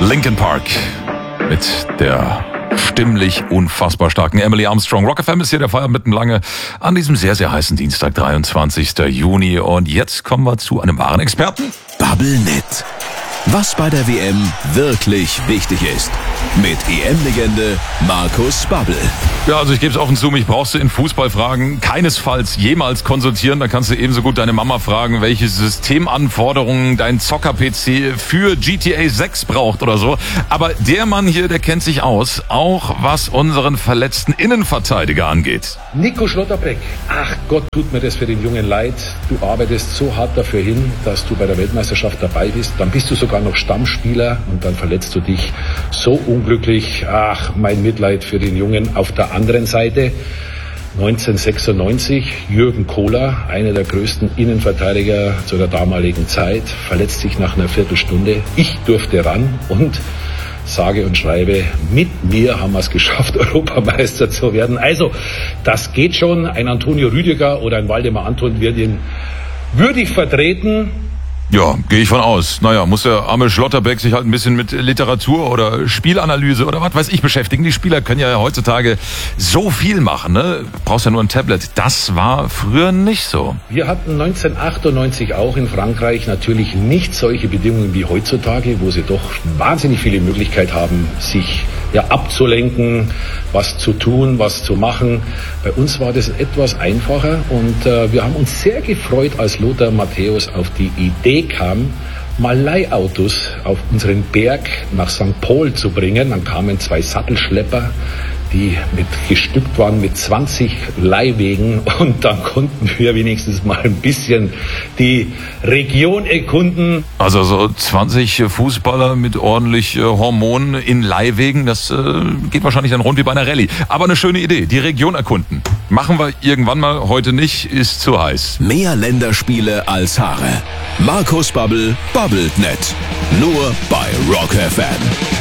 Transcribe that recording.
Linkin Park mit der stimmlich unfassbar starken Emily Armstrong. Rock FM ist hier der Feierabend mitten lange an diesem sehr, sehr heißen Dienstag, 23. Juni. Und jetzt kommen wir zu einem wahren Experten. Bubblenet. Was bei der WM wirklich wichtig ist. Mit EM-Legende Markus Babbel. Ja, also ich gebe es offen zu, mich brauchst du in Fußballfragen keinesfalls jemals konsultieren. Da kannst du ebenso gut deine Mama fragen, welche Systemanforderungen dein Zocker-PC für GTA 6 braucht oder so. Aber der Mann hier, der kennt sich aus, auch was unseren verletzten Innenverteidiger angeht. Nico Schlotterbeck, ach Gott, tut mir das für den Jungen leid. Du arbeitest so hart dafür hin, dass du bei der Weltmeisterschaft dabei bist. Dann bist du sogar noch Stammspieler und dann verletzt du dich so unglücklich. Ach, mein Mitleid für den Jungen. Auf der anderen Seite 1996, Jürgen Kohler, einer der größten Innenverteidiger zu der damaligen Zeit, verletzt sich nach einer Viertelstunde. Ich durfte ran und sage und schreibe, mit mir haben wir es geschafft, Europameister zu werden. Also, das geht schon. Ein Antonio Rüdiger oder ein Waldemar Anton wird ihn würdig vertreten. Ja, gehe ich von aus. Naja, muss der arme Schlotterbeck sich halt ein bisschen mit Literatur oder Spielanalyse oder was weiß ich beschäftigen. Die Spieler können ja heutzutage so viel machen, ne? Brauchst ja nur ein Tablet. Das war früher nicht so. Wir hatten 1998 auch in Frankreich natürlich nicht solche Bedingungen wie heutzutage, wo sie doch wahnsinnig viele Möglichkeiten haben, sich abzulenken, was zu tun, was zu machen. Bei uns war das etwas einfacher und wir haben uns sehr gefreut, als Lothar Matthäus auf die Idee kam, mal Leihautos auf unseren Berg nach St. Paul zu bringen. Dann kamen 2 Sattelschlepper, die gestückt waren mit 20 Leihwegen und dann konnten wir wenigstens mal ein bisschen die Region erkunden. Also so 20 Fußballer mit ordentlich Hormonen in Leihwegen, das geht wahrscheinlich dann rund wie bei einer Rallye. Aber eine schöne Idee, die Region erkunden. Machen wir irgendwann mal, heute nicht, ist zu heiß. Mehr Länderspiele als Haare. Markus Babbel, Bubblenet. Nur bei Rock FM.